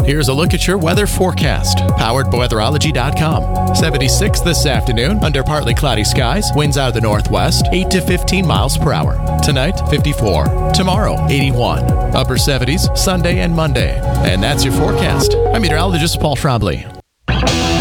Here's a look at your weather forecast, powered by weatherology.com. 76 this afternoon, under partly cloudy skies, winds out of the northwest, 8 to 15 miles per hour. Tonight, 54. Tomorrow, 81. Upper 70s, Sunday and Monday. And that's your forecast. I'm meteorologist Paul Trombley.